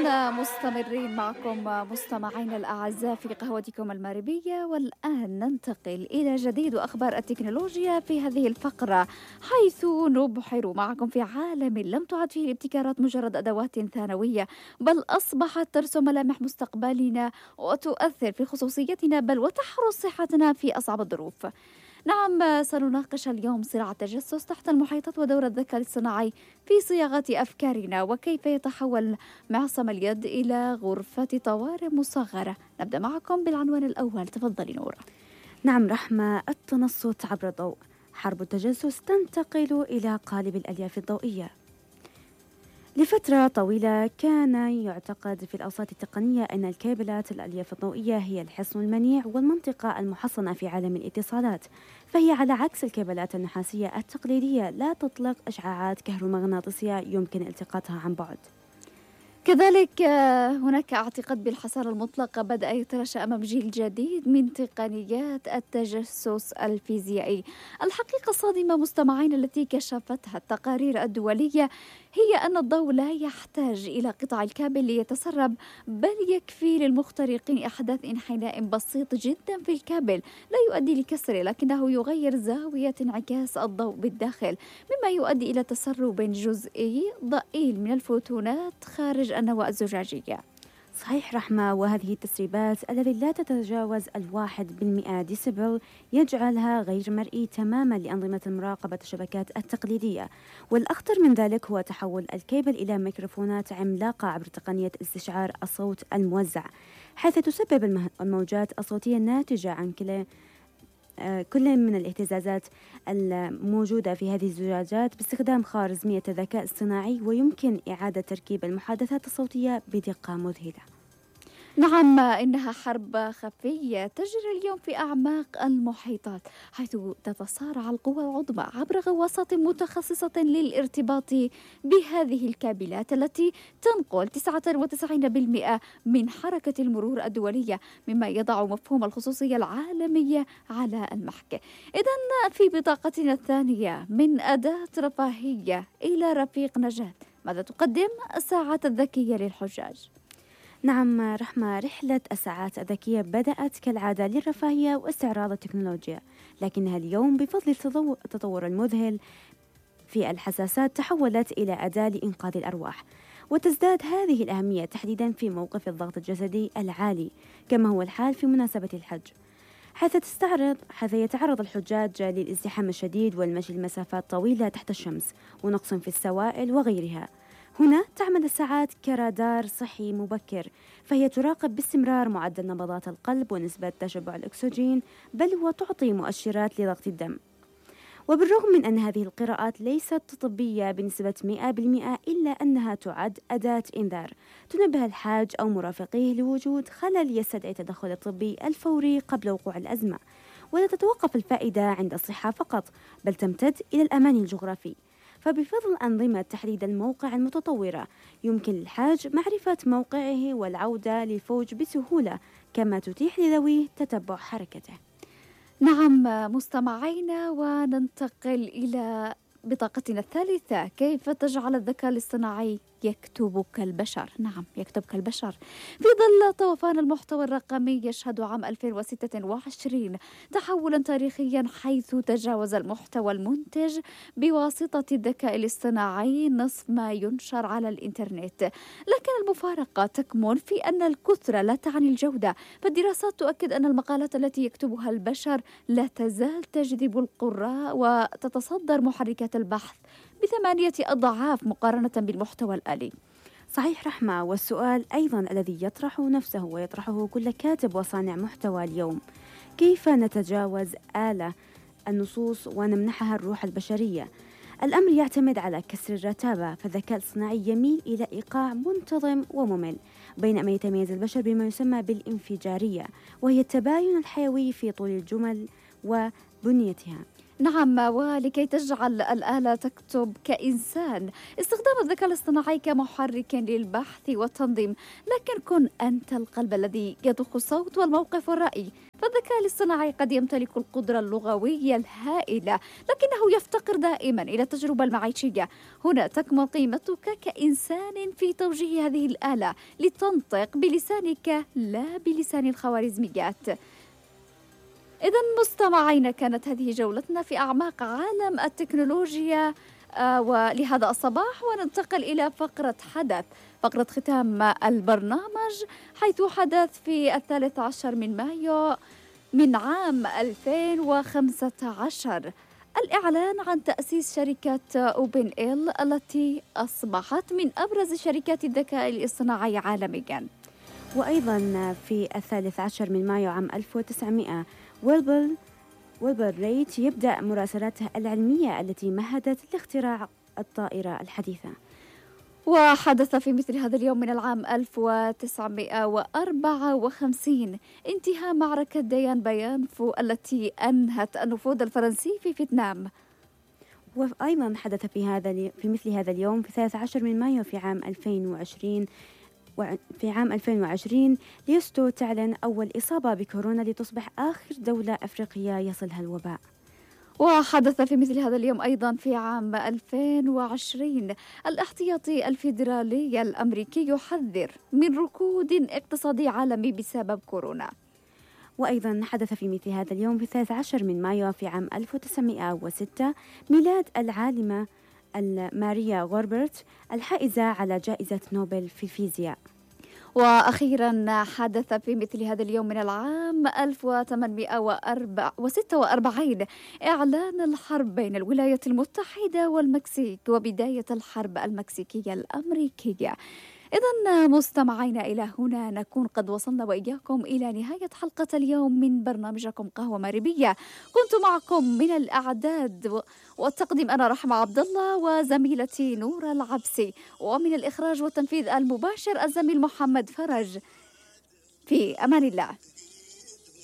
لازلنا مستمرين معكم مستمعينا الأعزاء في قهوتكم المغربية، والآن ننتقل إلى جديد أخبار التكنولوجيا في هذه الفقرة، حيث نبحر معكم في عالم لم تعد فيه الابتكارات مجرد أدوات ثانوية، بل أصبحت ترسم ملامح مستقبلنا وتؤثر في خصوصيتنا بل وتحرس صحتنا في أصعب الظروف. نعم، سنناقش اليوم صراع التجسس تحت المحيطات ودور الذكاء الاصطناعي في صياغة أفكارنا وكيف يتحول معصم اليد إلى غرفة طوارئ مصغرة. نبدأ معكم بالعنوان الأول، تفضلي نورة. نعم رحمة، التنصت عبر الضوء. حرب التجسس تنتقل إلى قالب الألياف الضوئية. لفترة طويلة كان يعتقد في الأوساط التقنية أن الكابلات الألياف الضوئية هي الحصن المنيع والمنطقة المحصنة في عالم الاتصالات، فهي على عكس الكابلات النحاسية التقليدية لا تطلق إشعاعات كهرومغناطيسية يمكن التقاطها عن بعد. كذلك هناك اعتقاد بالحصانة المطلقة بدأ يتلاشى أمام جيل جديد من تقنيات التجسس الفيزيائي. الحقيقة الصادمة مستمعين التي كشفتها التقارير الدولية هي أن الضوء لا يحتاج إلى قطع الكابل ليتسرب، بل يكفي للمخترقين إحداث انحناء بسيط جدا في الكابل لا يؤدي لكسره، لكنه يغير زاوية انعكاس الضوء بالداخل، مما يؤدي إلى تسرب جزئي ضئيل من الفوتونات خارج النواة الزجاجية. صحيح رحمة، وهذه التسريبات التي لا تتجاوز 1% ديسيبل يجعلها غير مرئي تماما لأنظمة مراقبة الشبكات التقليدية. والأخطر من ذلك هو تحول الكيبل إلى ميكروفونات عملاقة عبر تقنية استشعار الصوت الموزع، حيث تسبب الموجات الصوتية الناتجة عن كل من الاهتزازات الموجودة في هذه الزجاجات باستخدام خوارزمية الذكاء الاصطناعي، ويمكن إعادة تركيب المحادثات الصوتية بدقة مذهلة. نعم، إنها حرب خفية تجري اليوم في أعماق المحيطات، حيث تتصارع القوى العظمى عبر غواصات متخصصة للارتباط بهذه الكابلات التي تنقل 99% من حركة المرور الدولية، مما يضع مفهوم الخصوصية العالمية على المحك. إذن في بطاقتنا الثانية من أداة رفاهية إلى رفيق نجاة، ماذا تقدم الساعات الذكية للحجاج؟ نعم رحمة، رحلة الساعات الذكية بدأت كالعادة للرفاهية واستعراض التكنولوجيا، لكنها اليوم بفضل التطور المذهل في الحساسات تحولت إلى أداة لإنقاذ الأرواح. وتزداد هذه الأهمية تحديدا في موقف الضغط الجسدي العالي، كما هو الحال في مناسبة الحج، حيث يتعرض الحجاج للازدحام الشديد والمشي لمسافات طويلة تحت الشمس ونقص في السوائل وغيرها. هنا تعمل الساعات كرادار صحي مبكر، فهي تراقب باستمرار معدل نبضات القلب ونسبة تشبع الأكسجين، بل وتعطي مؤشرات لضغط الدم. وبالرغم من أن هذه القراءات ليست طبية بنسبة 100%، إلا أنها تعد أداة إنذار تنبه الحاج أو مرافقيه لوجود خلل يستدعي التدخل الطبي الفوري قبل وقوع الأزمة. ولا تتوقف الفائدة عند الصحة فقط، بل تمتد إلى الأمان الجغرافي، فبفضل أنظمة تحديد الموقع المتطورة يمكن للحاج معرفة موقعه والعودة للفوج بسهولة، كما تتيح لذويه تتبع حركته. نعم مستمعينا، وننتقل إلى بطاقتنا الثالثة، كيف تجعل الذكاء الاصطناعي يكتب كالبشر؟ نعم، يكتب كالبشر في ظل طوفان المحتوى الرقمي. يشهد عام 2026 تحولا تاريخيا، حيث تجاوز المحتوى المنتج بواسطة الذكاء الاصطناعي نصف ما ينشر على الإنترنت. لكن المفارقة تكمن في أن الكثرة لا تعني الجودة، فالدراسات تؤكد أن المقالات التي يكتبها البشر لا تزال تجذب القراء وتتصدر محركات البحث ب8 أضعاف مقارنة بالمحتوى الآلي. صحيح رحمة، والسؤال أيضا الذي يطرح نفسه ويطرحه كل كاتب وصانع محتوى اليوم: كيف نتجاوز آلة النصوص ونمنحها الروح البشرية؟ الأمر يعتمد على كسر الرتابة، فالذكاء الاصطناعي يميل إلى إيقاع منتظم وممل، بينما يتميز البشر بما يسمى بالانفجارية، وهي التباين الحيوي في طول الجمل وبنيتها. نعم، ولكي تجعل الآلة تكتب كإنسان، استخدام الذكاء الاصطناعي كمحرك للبحث والتنظيم، لكن كن أنت القلب الذي يضخ الصوت والموقف والرأي. فالذكاء الاصطناعي قد يمتلك القدرة اللغوية الهائلة، لكنه يفتقر دائما إلى التجربة المعيشية. هنا تكمن قيمتك كإنسان في توجيه هذه الآلة لتنطق بلسانك لا بلسان الخوارزميات. إذا مستمعينا، كانت هذه جولتنا في أعماق عالم التكنولوجيا ولهذا الصباح، وننتقل إلى فقرة ختام البرنامج، حيث حدث في 13 من مايو من عام 2015 الإعلان عن تأسيس شركة أوبن إل التي أصبحت من أبرز شركات الذكاء الاصطناعي عالمياً. وأيضا في 13 من مايو عام 1900 ويلبر ريت يبدأ مراسلاته العلمية التي مهدت لاختراع الطائرة الحديثة. وحدث في مثل هذا اليوم من العام 1954 انتهاء معركة ديان بايانفو التي أنهت النفوذ الفرنسي في فيتنام. وأيضا حدث في مثل هذا اليوم في 13 من مايو في عام 2020 ليستو تعلن أول إصابة بكورونا لتصبح آخر دولة أفريقية يصلها الوباء. وحدث في مثل هذا اليوم أيضا في عام 2020 الاحتياطي الفيدرالي الأمريكي يحذر من ركود اقتصادي عالمي بسبب كورونا. وأيضا حدث في مثل هذا اليوم في 13 من مايو في عام 1906 ميلاد العالمة ماريا غوربرت الحائزة على جائزة نوبل في الفيزياء. وأخيرا حدث في مثل هذا اليوم من العام 1846 إعلان الحرب بين الولايات المتحدة والمكسيك وبداية الحرب المكسيكية الأمريكية. إذن مستمعينا، إلى هنا نكون قد وصلنا وإياكم إلى نهاية حلقة اليوم من برنامجكم قهوة مغربية. كنت معكم من الإعداد والتقديم أنا رحمة عبد الله وزميلتي نورة العبسي، ومن الإخراج والتنفيذ المباشر الزميل محمد فرج. في أمان الله.